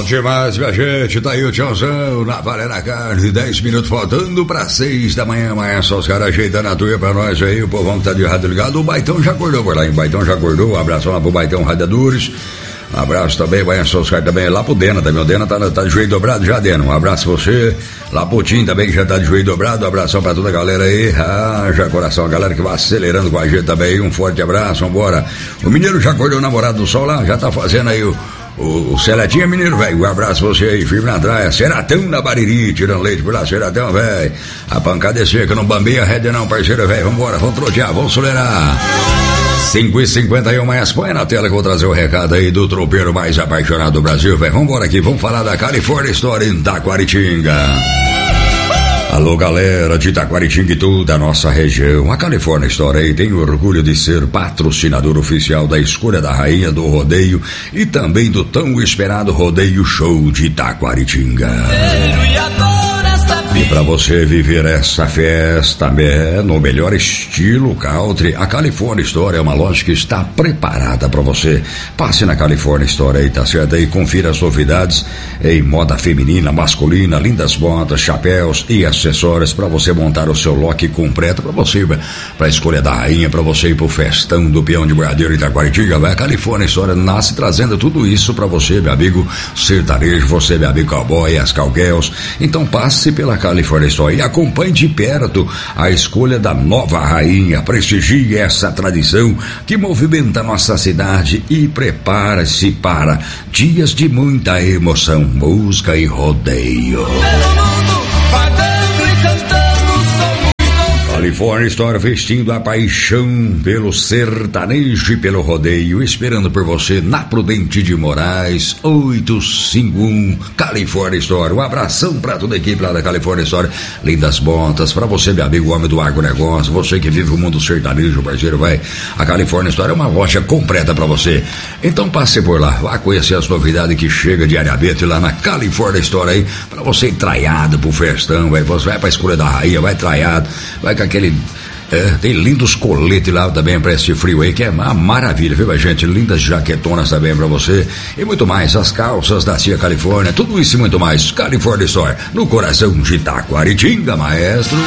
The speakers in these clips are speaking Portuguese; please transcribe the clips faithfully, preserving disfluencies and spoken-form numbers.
demais, minha gente. Tá aí o Tchãozão na Valera Carne. dez minutos faltando pra seis da manhã. Amanhã só os caras ajeitando a tuia pra nós aí. O povão que tá de rádio ligado. O Baitão já acordou por lá, hein? O Baitão já acordou. Um abraço lá pro Baitão Radiadores. Um abraço também, amanhã só os caras também. Lá pro Dena também. O Dena tá, tá de joelho dobrado já, Dena. Um abraço pra você. Lá pro Tim também, que já tá de joelho dobrado. Um abração pra toda a galera aí. Ah, já coração, a galera que vai acelerando com a gente também. Um forte abraço, vambora. O Mineiro já acordou, o namorado do sol lá. Já tá fazendo aí o. O, o Celetinha, Mineiro, velho, um abraço pra você aí, firme na traia, Seratão na Bariri, tirando leite por lá, Seratão, velho, a pancada é seca, não bambeia rédea não, parceiro, velho, vambora, vamos trotear, vamos acelerar. cinco e cinquenta e um, mas põe na tela que eu vou trazer o recado aí do tropeiro mais apaixonado do Brasil, velho, vambora aqui, vamos falar da California Store em Taquaritinga. Alô, galera de Taquaritinga e toda a nossa região. A California Store aí tem orgulho de ser patrocinador oficial da escolha da rainha do rodeio e também do tão esperado Rodeio Show de Taquaritinga. E para você viver essa festa é, no melhor estilo country, a California Store é uma loja que está preparada para você. Passe na California Store aí, tá certo? E confira as novidades em moda feminina, masculina, lindas botas, chapéus e acessórios para você montar o seu look completo para você, para a escolha da rainha, para você ir pro festão do peão de boiadeiro em Taquaritinga. Vai, a California Store nasce trazendo tudo isso para você, meu amigo sertanejo, você, meu amigo cowboy, as cowgirls. Então passe pela California Store e acompanhe de perto a escolha da nova rainha. Prestigie essa tradição que movimenta nossa cidade e prepare-se para dias de muita emoção, música e rodeio. California Store vestindo a paixão pelo sertanejo e pelo rodeio, esperando por você na Prudente de Moraes oitocentos e cinquenta e um, California Store. Um abração pra toda a equipe lá da California Store. Lindas botas pra você, meu amigo, homem do agronegócio, você que vive o mundo sertanejo, parceiro, vai. A California Store é uma loja completa pra você. Então passe por lá, vá conhecer as novidades que chega diariamente lá na California Store aí, pra você ir traiado pro festão, vai. Você vai pra escolha da rainha, vai traiado, vai com aquele. É, tem lindos coletes lá também pra esse frio aí, que é uma maravilha, viu, gente? Lindas jaquetonas também pra você. E muito mais, as calças da Cia Califórnia, tudo isso e muito mais. California Store, no coração de Taquaritinga, maestro.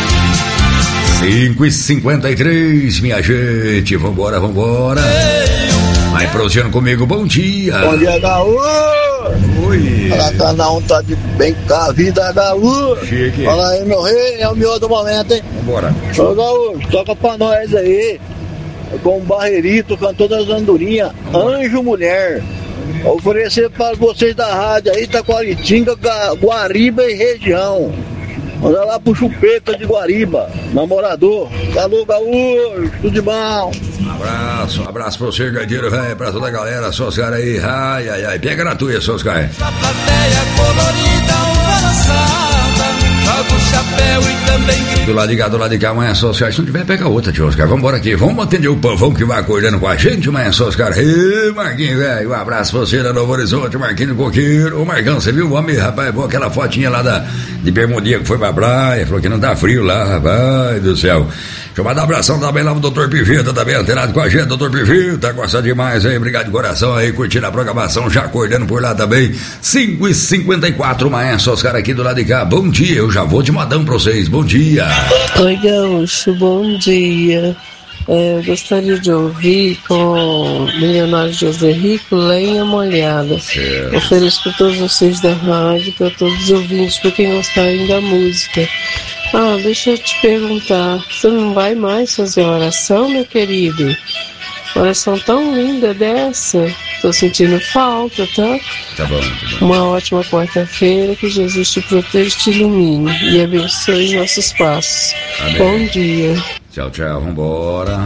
cinco e cinquenta e três, minha gente. Vambora, vambora. Vai prosseguindo comigo, bom dia. Bom dia, Gaú. Oi. Fala, cada um tá de bem com a vida, Gaú. Chique. Fala aí, meu rei, é o meu do momento, hein? Vambora. Ô, Gaú, toca pra nós aí. Com o Barreirito, cantor das Andorinhas, Anjo Mulher. Vou oferecer para vocês da rádio aí, Taquaritinga, Guariba e região. Manda lá pro Chupeta de Guariba, namorador. Alô, Gaú, tudo de bom. Um abraço, um abraço pra você, Gardeiro, velho, pra toda a galera, só os caras aí, ai, ai, ai, pega na tua, só os caras. A plateia colorida, alvoroçada, joga o chapéu e também... Do lado de cá, do lado de cá, amanhã só os caras, se não tiver, pega outra, tio Oscar, vamos embora aqui, vamos atender o povão que vai acordando com a gente, amanhã só os caras. Ê, Marquinhos, velho, um abraço pra você da Novo Horizonte, Marquinhos Coqueiro. Ô, Marcão, você viu o homem, rapaz, pô, aquela fotinha lá da, de bermudinha que foi pra praia, falou que não tá frio lá, rapaz do céu. Deixa eu mandar um abração também lá pro doutor Pivita, também antenado com a gente, doutor Pivita, gosta demais aí, obrigado de coração aí, curtindo a programação, já acordando por lá também. Cinco e cinquenta e quatro, amanhã só os caras aqui do lado de cá, bom dia, eu já vou de modão pra vocês, bom dia. Oi, Gaúcho, bom dia. É, eu gostaria de ouvir com Milionário José Rico, Lenha Molhada. Certo. Ofereço para todos vocês da rádio, para todos os ouvintes, para quem gostarem da música. Ah, deixa eu te perguntar, você não vai mais fazer oração, meu querido? Oração tão linda dessa, tô sentindo falta, tá? Tá bom, tá bom. Uma ótima quarta-feira, que Jesus te proteja e te ilumine e abençoe nossos passos. Amém. Bom dia. Tchau, tchau, vambora.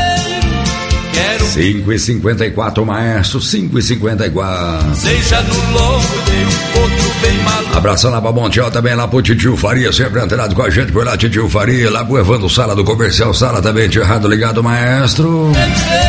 cinco e cinquenta e quatro, maestro, cinco e cinquenta e quatro. Seja no longo de um outro bem maluco. Abração lá pra Montiel, também lá pro Titio Faria, sempre antenado com a gente por lá, Titio Faria, lá pro Evandro Sala do Comercial, Sala também, tio errado ligado, maestro.